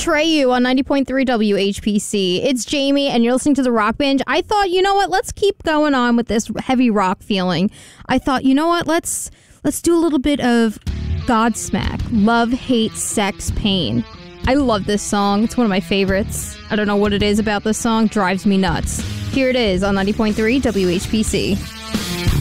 Betray You on 90.3 WHPC. It's Jamie, and you're listening to the Rock Binge. I thought, you know what? Let's keep going on with this heavy rock feeling. I thought, you know what? Let's do a little bit of Godsmack. Love, Hate, Sex, Pain. I love this song. It's one of my favorites. I don't know what it is about this song. Drives me nuts. Here it is on 90.3 WHPC.